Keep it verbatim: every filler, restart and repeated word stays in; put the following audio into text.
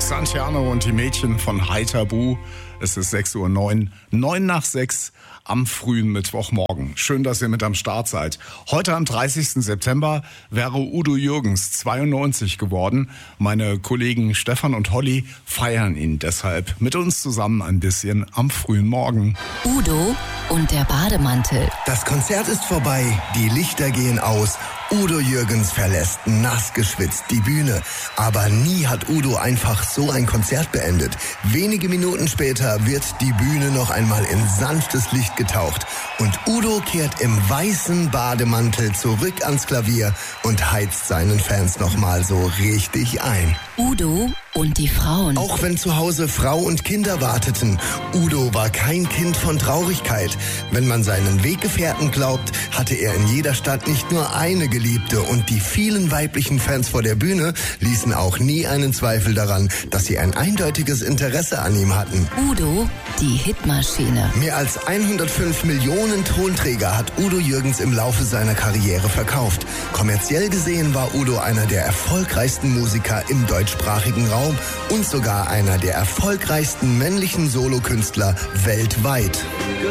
Santiano und die Mädchen von Heiterbu. Es ist sechs Uhr neun, neun nach sechs am frühen Mittwochmorgen. Schön, dass ihr mit am Start seid. Heute am dreißigsten September wäre Udo Jürgens zweiundneunzig geworden. Meine Kollegen Stefan und Holly feiern ihn deshalb mit uns zusammen ein bisschen am frühen Morgen. Udo und der Bademantel. Das Konzert ist vorbei, die Lichter gehen aus. Udo Jürgens verlässt nass geschwitzt die Bühne. Aber nie hat Udo einfach so ein Konzert beendet. Wenige Minuten später wird die Bühne noch einmal in sanftes Licht getaucht. Und Udo kehrt im weißen Bademantel zurück ans Klavier und heizt seinen Fans nochmal so richtig ein. Udo und die Frauen. Auch wenn zu Hause Frau und Kinder warteten, Udo war kein Kind von Traurigkeit. Wenn man seinen Weggefährten glaubt, hatte er in jeder Stadt nicht nur eine Geliebte und die vielen weiblichen Fans vor der Bühne ließen auch nie einen Zweifel daran, dass sie ein eindeutiges Interesse an ihm hatten. Udo, die Hitmaschine. Mehr als hundertfünf Millionen Tonträger hat Udo Jürgens im Laufe seiner Karriere verkauft. Kommerziell gesehen war Udo einer der erfolgreichsten Musiker im deutschsprachigen Raum und sogar einer der erfolgreichsten männlichen Solokünstler weltweit.